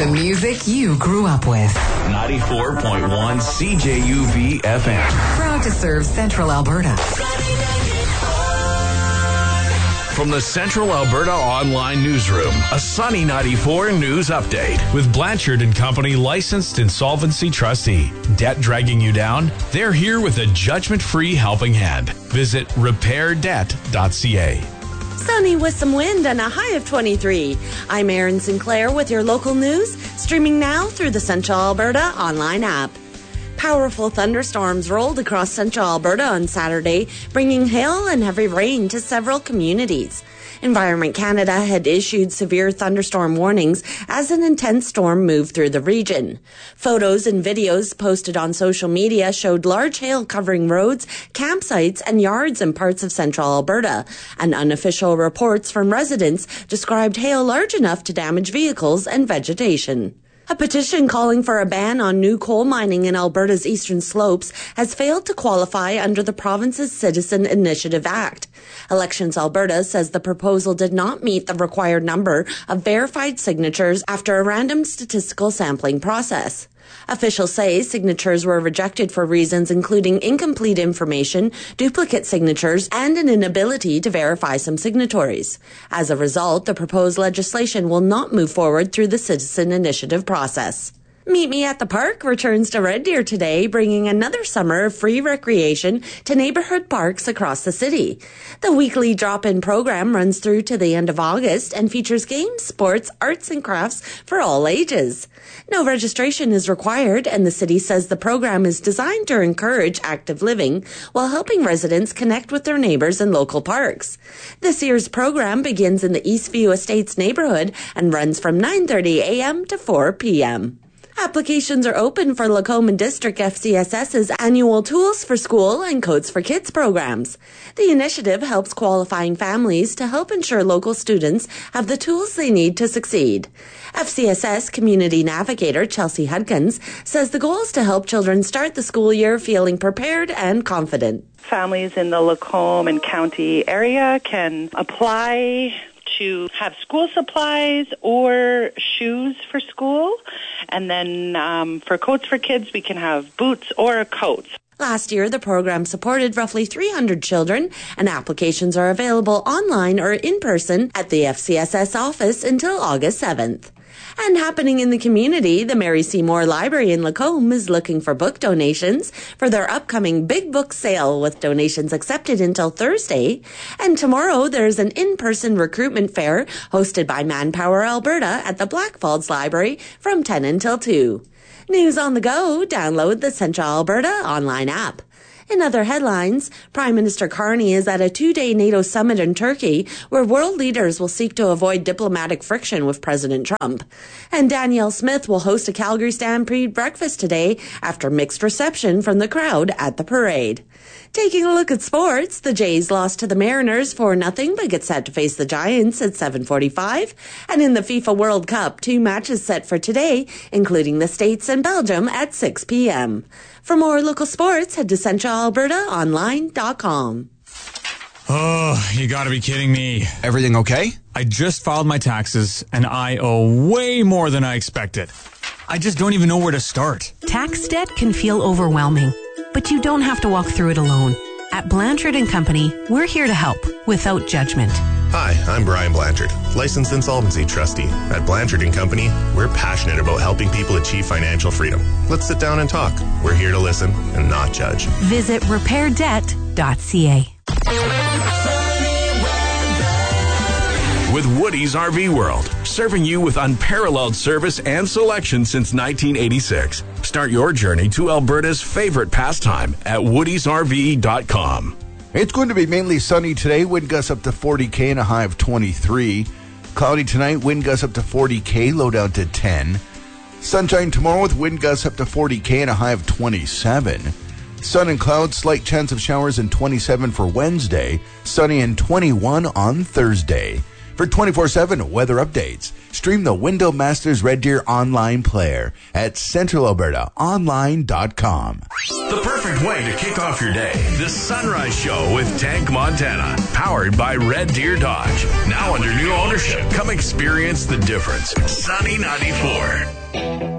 The music you grew up with. 94.1 CJUV FM. Proud to serve Central Alberta. From the Central Alberta Online Newsroom, a Sunny 94 news update. With Blanchard & Company, licensed insolvency trustee. Debt dragging you down? They're here with a judgment-free helping hand. Visit repairdebt.ca. Sunny with some wind and a high of 23. I'm Erin Sinclair with your local news, streaming now through the Central Alberta online app. Powerful thunderstorms rolled across Central Alberta on Saturday, bringing hail and heavy rain to several communities. Environment Canada had issued severe thunderstorm warnings as an intense storm moved through the region. Photos and videos posted on social media showed large hail covering roads, campsites, and yards in parts of Central Alberta, and unofficial reports from residents described hail large enough to damage vehicles and vegetation. A petition calling for a ban on new coal mining in Alberta's eastern slopes has failed to qualify under the province's Citizen Initiative Act. Elections Alberta says the proposal did not meet the required number of verified signatures after a random statistical sampling process. Officials say signatures were rejected for reasons including incomplete information, duplicate signatures, and an inability to verify some signatories. As a result, the proposed legislation will not move forward through the Citizen Initiative process. Meet Me at the Park returns to Red Deer today, bringing another summer of free recreation to neighborhood parks across the city. The weekly drop-in program runs through to the end of August and features games, sports, arts, and crafts for all ages. No registration is required, and the city says the program is designed to encourage active living while helping residents connect with their neighbors in local parks. This year's program begins in the Eastview Estates neighborhood and runs from 9:30 a.m. to 4 p.m. Applications are open for Lacombe and District FCSS's annual Tools for School and Codes for Kids programs. The initiative helps qualifying families to help ensure local students have the tools they need to succeed. FCSS Community Navigator Chelsea Hudkins says the goal is to help children start the school year feeling prepared and confident. Families in the Lacombe and County area can apply to have school supplies or shoes for school. And then for Coats for Kids, we can have boots or coats. Last year, the program supported roughly 300 children, and applications are available online or in person at the FCSS office until August 7th. And happening in the community, the Mary Seymour Library in Lacombe is looking for book donations for their upcoming Big Book Sale, with donations accepted until Thursday. And tomorrow, there's an in-person recruitment fair hosted by Manpower Alberta at the Blackfalds Library from 10 until 2. News on the go, download the Central Alberta online app. In other headlines, Prime Minister Carney is at a 2-day NATO summit in Turkey where world leaders will seek to avoid diplomatic friction with President Trump. And Danielle Smith will host a Calgary Stampede breakfast today after mixed reception from the crowd at the parade. Taking a look at sports, the Jays lost to the Mariners 4-0 but get set to face the Giants at 7:45. And in the FIFA World Cup, 2 matches set for today, including the States and Belgium at 6 p.m. For more local sports, head to centralalbertaonline.com. Oh, you gotta be kidding me. Everything okay? I just filed my taxes, and I owe way more than I expected. I just don't even know where to start. Tax debt can feel overwhelming, but you don't have to walk through it alone. At Blanchard & Company, we're here to help without judgment. Hi, I'm Brian Blanchard, licensed insolvency trustee. At Blanchard & Company, we're passionate about helping people achieve financial freedom. Let's sit down and talk. We're here to listen and not judge. Visit repairdebt.ca. With Woody's RV World, serving you with unparalleled service and selection since 1986. Start your journey to Alberta's favorite pastime at woodysrv.com. It's going to be mainly sunny today. Wind gusts up to 40 km and a high of 23. Cloudy tonight, wind gusts up to 40 km, low down to 10. Sunshine tomorrow with wind gusts up to 40 km and a high of 27. Sun and clouds, slight chance of showers, and 27 for Wednesday. Sunny and 21 on Thursday. For 24/7 weather updates, stream the Window Masters Red Deer online player at centralalbertaonline.com. The perfect way to kick off your day. The Sunrise Show with Tank Montana. Powered by Red Deer Dodge. Now under new ownership. Come experience the difference. Sunny 94.